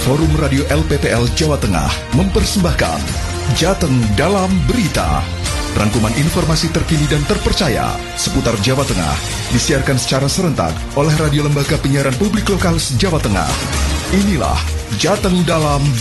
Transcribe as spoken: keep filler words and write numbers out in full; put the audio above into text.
Forum Radio L P P L Jawa Tengah mempersembahkan Jateng Dalam Berita. Rangkuman informasi terkini dan terpercaya seputar Jawa Tengah disiarkan secara serentak oleh Radio Lembaga Penyiaran Publik Lokal Jawa Tengah. Inilah Jateng Dalam